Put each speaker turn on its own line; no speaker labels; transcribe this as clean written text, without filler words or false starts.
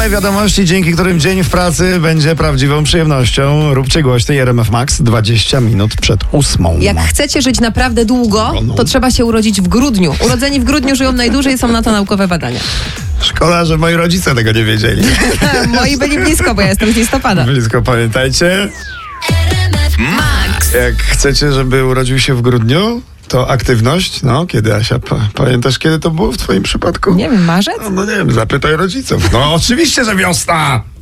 Szalone wiadomości, dzięki którym dzień w pracy będzie prawdziwą przyjemnością. Róbcie głośniej RMF Max 20 minut przed 8.
Jak chcecie żyć naprawdę długo, to trzeba się urodzić w grudniu. Urodzeni w grudniu żyją najdłużej, są na to naukowe badania.
Szkoda, że moi rodzice tego nie wiedzieli.
Moi byli blisko, bo ja jestem z listopada.
Blisko, pamiętajcie.
Max.
Jak chcecie, żeby urodził się w grudniu, to aktywność, kiedy, Asia, pamiętasz, kiedy to było w twoim przypadku?
Nie wiem, marzec?
No nie wiem, zapytaj rodziców. No oczywiście, że wiosna!